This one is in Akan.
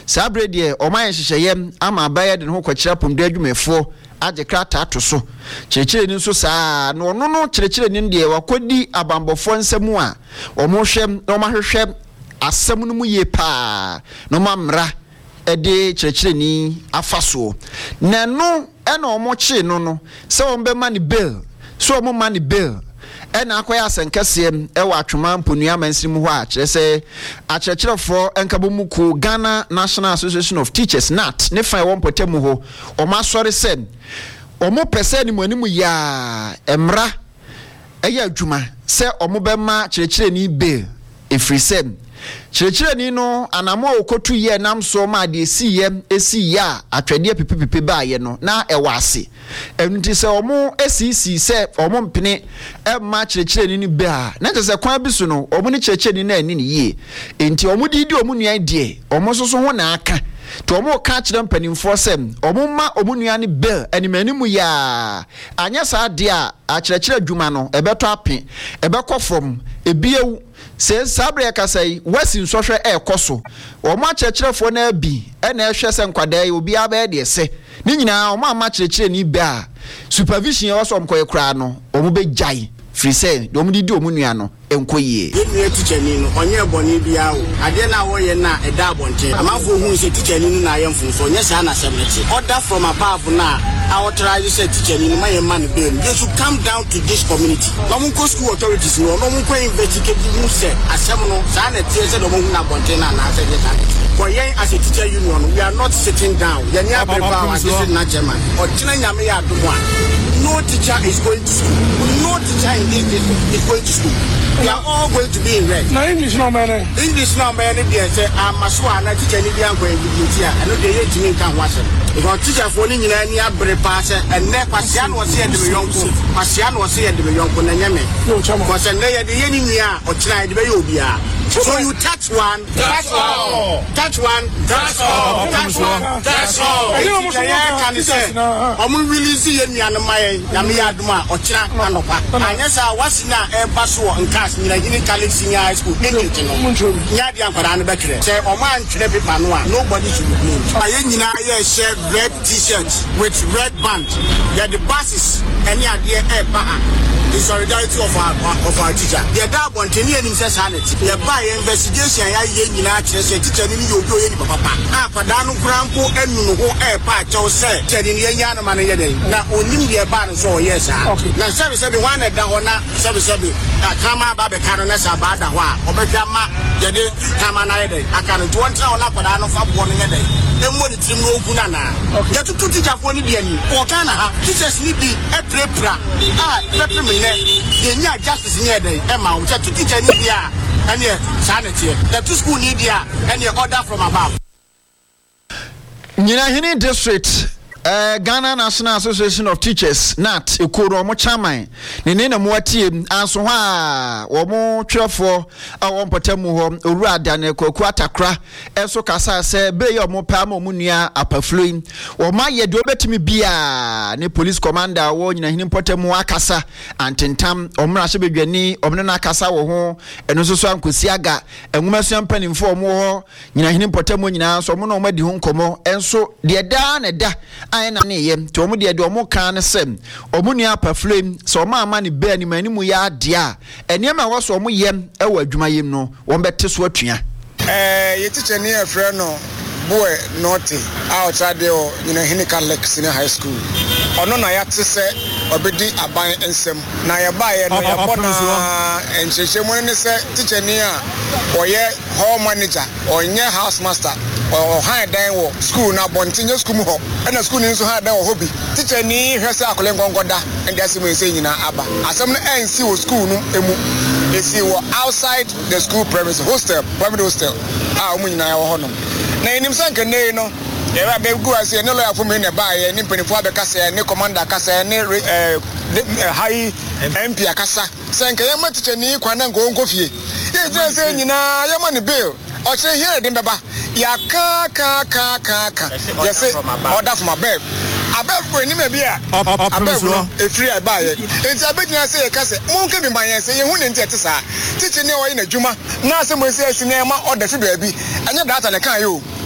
sabre de o man hyehyem ama baye de ho kwakira pomdo adwumefo aje krata to so kyerkyere ni nso saa no no kyerkyere ni de wakodi abambofo nsemu a o mo hwem no ma hwehwem asem no mu ye pa no ma mra ede kyerkyere ni afaso na no ena o mo kye no se o mbe mani bill so o mo mani bill ena akoya asenkasem e wa atwoma mponua mansirim ho a kyerɛ sɛ akyerɛkyerɛfo enkabomuku Ghana National Association of Teachers NAT ne fa won potemu ho o ma sɔre sɛ o mo pese ni manimu ya emra ɛyɛ adwuma sɛ o mo bɛma kyerɛkyerɛ ni bill efrisem kyerɛkyerɛni no anamo okotu ye nam so ma de esi ya atwede pipipipi ba ye no na ɛwase ɛnti sɛ ɔmo esisi sɛ ɔmo mpene ɛma kyerɛkyerɛni ni ba na kyerɛ kwan bi so no ɔmo ni kyerɛkyerɛni na ani ni ye enti ɔmo didi ɔmo nuan die ɔmo soso ho na aka to ɔmo ka kyerɛ mpanimfoɔ sɛ ɔmo ma ɔmo nuan ni bill animanimu ya anya saa de a akyerɛkyerɛ adwuma no ɛbɛtɔ ape ɛbɛkɔ fam ebiewu se sabre kasai wasi nsɔhwɛ ɛkɔso o ma kyerɛkyerɛfo na bi ɛna ɛhwɛ sɛ nkwadaa obi aba de se ni nyina o ma kyerɛkyerɛ ni ba supervision yɛ wɔsɔ mkɔyɛ kra no o mu be jai free say do mu didi o mu nua no enkoyie yɛ teacher ni no onye bɔne bia o ade na wo yɛ na ɛda abɔnten amafo hu sɛ teacher ni no na ayɛ mfunso onye saa na sɛmlete order from above na awotrai sɛ teacher ni no ma yɛ man be they should come down to this community no mo ko school authorities no mo ko investigate mu sɛ asɛm no saa na tie sɛ do mo hu na abɔnten na na sɛ yɛ saa for yen as a teacher union we are not sitting down yɛ ni abeba wa sɛ na chairman ɔkyena nyame yɛ adomo a no teacher is going to school no teacher in this district is going to school. We are all going to be in red. No English no man. English no man. They say I'm a swan. I teach any young boy with here. I know they hate me can watch it. Because teacher for any any break pass and never Pasian was here to be young. Pasian was here to be young. When I am no chama. Was and they are the enemy or try the Bayobia. So you touch one, that's all. Touch one, that's all. Touch one, that's all. I can say, I'm really seeing me and my Yamia Duma or China Manopa. And yes, I was now a basso and cast me like in Catholic Senior High School. Yadia Parana Becre. Say, oh man, Trepi Panua, nobody should be moved. I share red t-shirts with red band. Yeah, the buses, any idea, the solidarity of our teacher. The dad want to hear him say sanity. The by investigation, I hear teacher in you do any papa. Padano Grampo and no air patch or say, telling Yana Manayade. Now, only the balance, so yes, now, service every one at Dahona, service every Kama Babe Caronessa Badawa, Obama, Jade, Kamanade. I can't do one town up Padano for one a day. Then what it's in Ogunana. You have to teach for Nibian or Ghana. Teachers need a prepra. The justice near the Emma, which are to teach any and your sanity. The two school need and your order from above. Nyinahini district Ghana National Association of Teachers NAT ekoro mo chairman ne na mo atie anso ho a wo mo twefo a wo mpotemu ho owura adane kwaku atakra enso kasa se be ye mo pa ma mo nua apafloin wo ma ye de obetimi bia ne police commander wo nyinahini mpotemu akasa antentam omra hye bedwani omne na akasa wo ho eno so ankosi aga enwuma so ampanimfo mo ho nyinahini mpotemu nyina so mo no ma di ho nkomo enso de da na da na ne yem to omu de omu kan ne sem omu nua paflem so omu ama ne be ani manimu ya de a enema wo so omu yem e wa adwuma yem no won bete so atua ye teacher ne afre no boy naughty outside the Hinikan Lake Senior High School ono na ya te se obedi aban ensem na ya ba ye no ya bona enchechemu ne se teacher ne a oye hall manager onye house master or high dan wo school na bontinye school mu ho na school ni so high dan wo hobi teacher ni hwese akole ngongoda and asem ense nyina aba asem no ensi wo school no emu esi wo outside the school premise hostel private hostel omu nyina ya wo honom na enim sanke ne no ewa be gu ase ne lawyer for me ne ba ye ni mpanifo abekasa ne commander kasa ne high MP akasa sanke ye ma teacher ni kwana ngongo fie ye je se nyina ye ma ne bill o che here dem beba ya ka you say order from above for any maybe above a free buy it's a bit na say kase mo nke bi man say ye hu ne ntete sa teacher ne wo ye na djuma na say mo say sinema order fi baabi anya data ne kan yo